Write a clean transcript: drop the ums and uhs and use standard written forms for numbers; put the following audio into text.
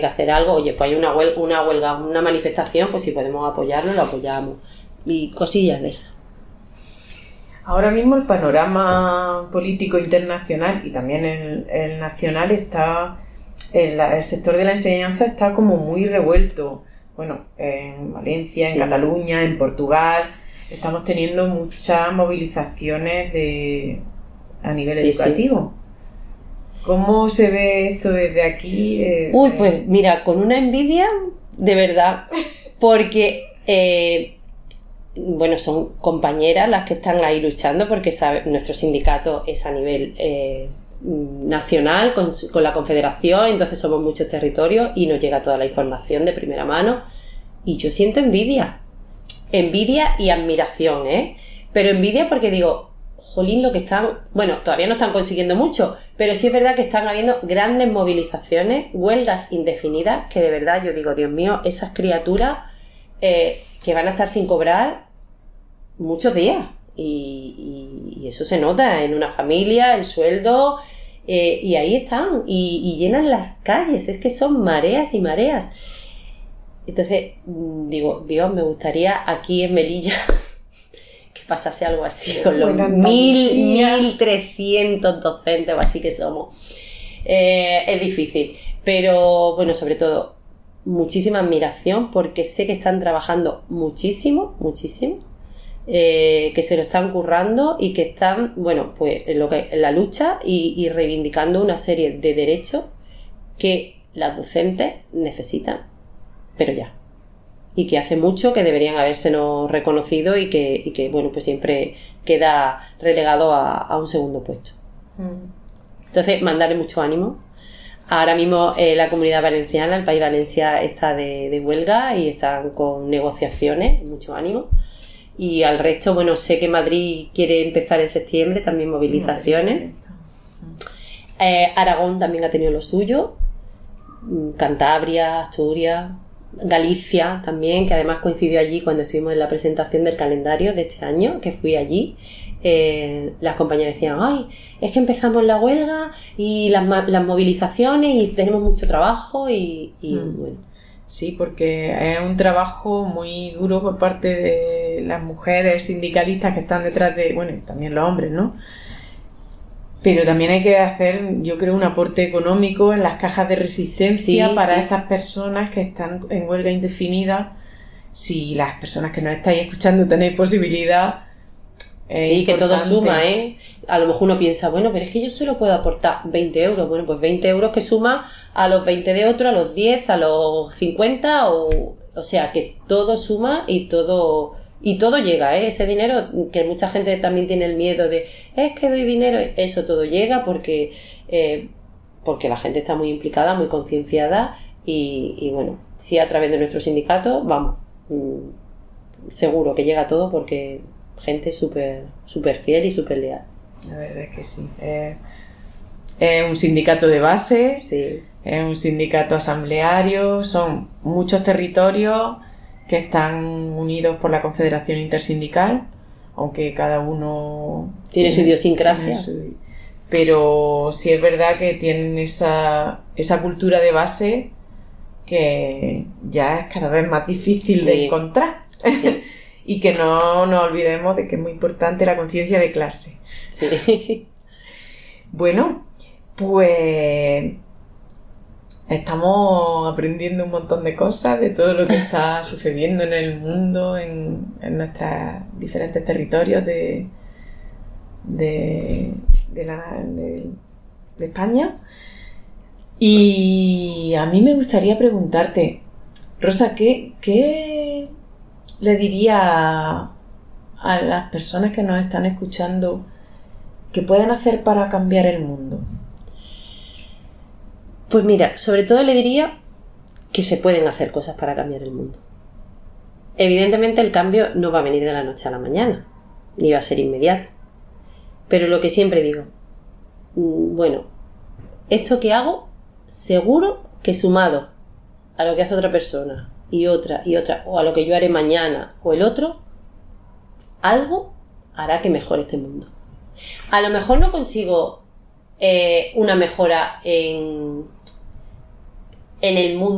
que hacer algo, oye, pues hay una huelga, una manifestación, pues si podemos apoyarlo, lo apoyamos. Y cosillas de esas. Ahora mismo el panorama político internacional y también el nacional está, el sector de la enseñanza está como muy revuelto. Bueno, en Valencia, en Cataluña, en Portugal, estamos teniendo muchas movilizaciones a nivel educativo. ¿Cómo se ve esto desde aquí? Pues mira, con una envidia, de verdad, porque, bueno, son compañeras las que están ahí luchando, porque nuestro sindicato es a nivel nacional, con la confederación, entonces somos muchos territorios y nos llega toda la información de primera mano, y yo siento envidia y admiración, pero envidia porque digo, jolín, lo que están, bueno, todavía no están consiguiendo mucho, pero sí es verdad que están habiendo grandes movilizaciones, huelgas indefinidas, que de verdad yo digo, Dios mío, esas criaturas que van a estar sin cobrar muchos días, y eso se nota en una familia, el sueldo, y ahí están, y llenan las calles, es que son mareas y mareas. Entonces digo, Dios, me gustaría aquí en Melilla que pasase algo así con los 1.300 docentes o así que somos. Es difícil, pero bueno, sobre todo muchísima admiración porque sé que están trabajando muchísimo, que se lo están currando y que están, bueno, pues en la lucha y reivindicando una serie de derechos que las docentes necesitan, pero ya. Y que hace mucho que deberían habérsenos reconocido y que bueno, pues siempre queda relegado a un segundo puesto. Entonces, mandarle mucho ánimo. Ahora mismo la Comunidad Valenciana, el País Valencia, está de huelga y están con negociaciones, mucho ánimo. Y al resto, bueno, sé que Madrid quiere empezar en septiembre, también movilizaciones. Aragón también ha tenido lo suyo. Cantabria, Asturias, Galicia también, que además coincidió allí cuando estuvimos en la presentación del calendario de este año, que fui allí. Las compañeras decían, ay, es que empezamos la huelga y las movilizaciones y tenemos mucho trabajo y bueno. Sí, porque es un trabajo muy duro por parte de las mujeres sindicalistas que están detrás de, bueno, y también los hombres, ¿no? Pero también hay que hacer, yo creo, un aporte económico en las cajas de resistencia para estas personas que están en huelga indefinida. Si las personas que nos estáis escuchando tenéis posibilidad, sí, que todo suma, A lo mejor uno piensa, bueno, pero es que yo solo puedo aportar 20 euros. Bueno, pues 20 euros que suma a los 20 de otro, a los 10, a los 50, o sea, que todo suma y todo llega, ese dinero, que mucha gente también tiene el miedo de, es que doy dinero, eso todo llega porque la gente está muy implicada, muy concienciada y bueno, sí, a través de nuestro sindicato, vamos, seguro que llega todo porque gente súper fiel y súper leal. La verdad es que sí. Es un sindicato de base, sí. Es un sindicato asambleario, son muchos territorios que están unidos por la Confederación Intersindical, aunque cada uno tiene su idiosincrasia. Pero sí es verdad que tienen esa cultura de base que ya es cada vez más difícil de encontrar. Sí. Y que no nos olvidemos de que es muy importante la conciencia de clase. Sí. Bueno, pues estamos aprendiendo un montón de cosas de todo lo que está sucediendo en el mundo, en nuestros diferentes territorios de España. Y a mí me gustaría preguntarte, Rosa, ¿qué le diría a las personas que nos están escuchando que pueden hacer para cambiar el mundo? Pues mira, sobre todo le diría que se pueden hacer cosas para cambiar el mundo. Evidentemente el cambio no va a venir de la noche a la mañana, ni va a ser inmediato. Pero lo que siempre digo, bueno, esto que hago, seguro que sumado a lo que hace otra persona, y otra, o a lo que yo haré mañana o el otro, algo hará que mejore este mundo. A lo mejor no consigo una mejora en el mundo